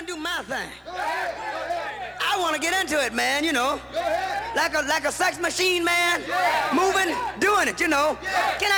and do my thing. I want to get into it, man, you know. Like a sex machine, man. Moving, doing it, you know. Can I